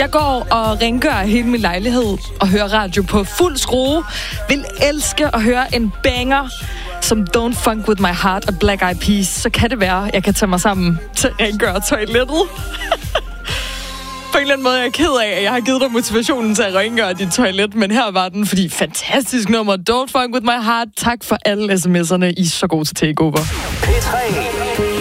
Jeg går og rengør hele min lejlighed og hører radio på fuld skrue. Vil elske at høre en banger som Don't Funk With My Heart og Black Eyed Peas. Så kan det være, jeg kan tage mig sammen til at rengøre toilettet. På en eller anden måde er jeg ked af, at jeg har givet dig motivationen til at rengøre dit toilet, men her var den, fordi fantastisk nummer. Don't Funk With My Heart. Tak for alle sms'erne. I er så gode til takeover. P3